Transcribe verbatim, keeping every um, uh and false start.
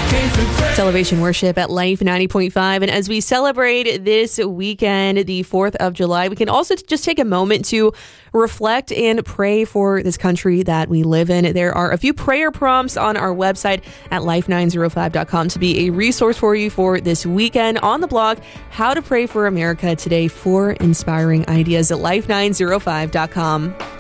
Celebration Worship at Life ninety point five. And as we celebrate this weekend, the fourth of July, we can also just take a moment to reflect and pray for this country that we live in. There are a few prayer prompts on our website at life nine oh five dot com to be a resource for you for this weekend. On the blog, How to Pray for America Today, four inspiring ideas at life nine oh five dot com.